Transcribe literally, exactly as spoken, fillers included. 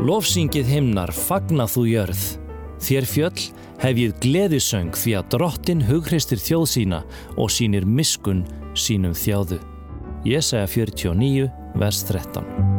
Lofsyngið himnar, fagna þú jörð. Þér fjöll hefjið gleðisöng því að Drottinn hugreistir þjóð sína og sýnir miskunn sínum þjáðu. Jesaja fjörutíu og níu, vers þrettán.